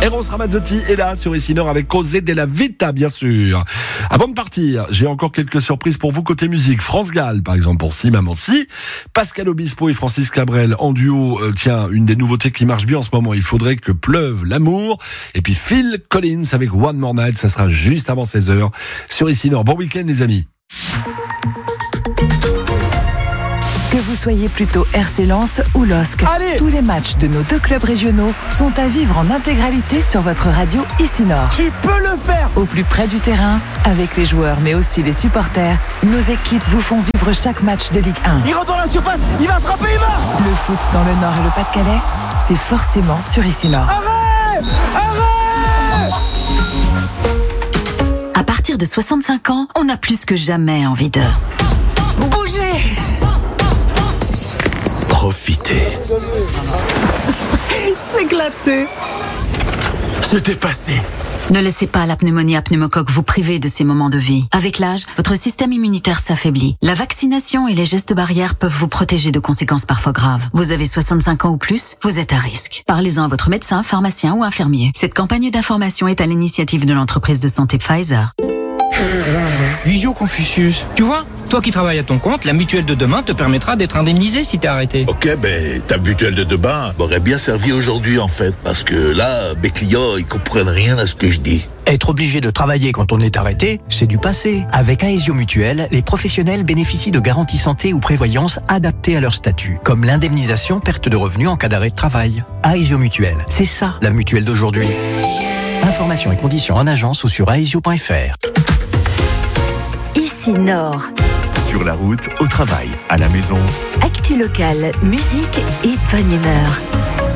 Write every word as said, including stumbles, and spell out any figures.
Eros Ramazzotti est là sur Ici Nord avec Cos'è della Vita, bien sûr. Avant de partir, j'ai encore quelques surprises pour vous côté musique. France Gall, par exemple, pour Si Maman Si. Pascal Obispo et Francis Cabrel en duo. Euh, tiens, une des nouveautés qui marche bien en ce moment. Il faudrait que pleuve l'amour. Et puis Phil Collins avec One More Night. Ça sera juste avant seize heures sur Ici Nord. Bon week-end, les amis. Que vous soyez plutôt R C Lens ou L O S C, Allez, tous les matchs de nos deux clubs régionaux sont à vivre en intégralité sur votre radio Ici Nord. tu peux le faire. Au plus près du terrain, avec les joueurs mais aussi les supporters, nos équipes vous font vivre chaque match de Ligue un. Il rentre dans la surface, il va frapper, il marque. Le foot dans le Nord et le Pas-de-Calais, c'est forcément sur Ici Nord. Arrête, arrête. À partir de soixante-cinq ans, on a plus que jamais envie de bouger, Profitez. s'éclater. C'était passé. Ne laissez pas la pneumonie à pneumocoque vous priver de ces moments de vie. Avec l'âge, votre système immunitaire s'affaiblit. La vaccination et les gestes barrières peuvent vous protéger de conséquences parfois graves. Vous avez soixante-cinq ans ou plus, vous êtes à risque. Parlez-en à votre médecin, pharmacien ou infirmier. Cette campagne d'information est à l'initiative de l'entreprise de santé Pfizer. Visio Confucius. Tu vois, toi qui travailles à ton compte, la mutuelle de demain te permettra d'être indemnisé si t'es arrêté. Ok, ben ta mutuelle de demain m'aurait bien servi aujourd'hui en fait, parce que là, mes clients, ils comprennent rien à ce que je dis. Être obligé de travailler quand on est arrêté, c'est du passé. Avec Aesio Mutuelle, les professionnels bénéficient de garanties santé ou prévoyance adaptées à leur statut, comme l'indemnisation perte de revenus en cas d'arrêt de travail. Aesio Mutuelle, c'est ça la mutuelle d'aujourd'hui. Informations et conditions en agence ou sur aesio point f r. Ici Nord. Sur la route, au travail, à la maison. Actu locale, musique et bonne humeur.